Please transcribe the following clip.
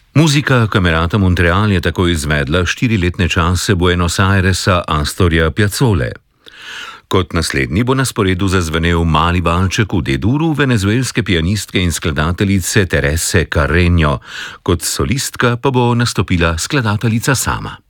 Muzika Camerata Montreal je tako izvedla 4-letne čase Buenos Airesa Astorja Piazzole. Kot naslednji bo na sporedu zazvenel mali valček v D-duru venezuelske pianistke in skladateljice Terese Carreño, kot solistka pa bo nastopila skladateljica sama.